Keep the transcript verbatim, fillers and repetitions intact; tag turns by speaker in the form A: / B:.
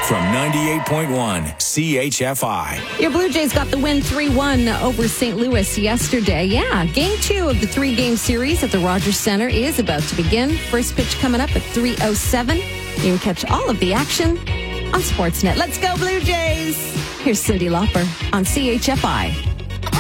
A: from ninety-eight point one C H F I.
B: Your Blue Jays got the win three one over Saint Louis yesterday. Yeah, game two of the three-game series at the Rogers Center is about to begin. First pitch coming up at three oh seven. You can catch all of the action on Sportsnet. Let's go, Blue Jays! Here's Cyndi Lauper on C H F I.